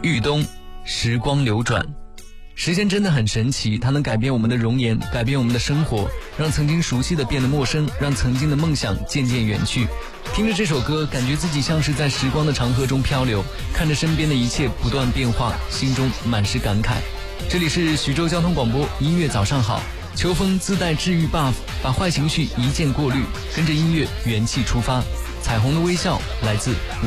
豫东，时光流转。时间真的很神奇，它能改变我们的容颜，改变我们的生活，让曾经熟悉的变得陌生，让曾经的梦想渐渐远去。听着这首歌，感觉自己像是在时光的长河中漂流，看着身边的一切不断变化，心中满是感慨。这里是徐州交通广播，音乐早上好。秋风自带治愈 buff， 把坏情绪一键过滤，跟着音乐元气出发。彩虹的微笑来自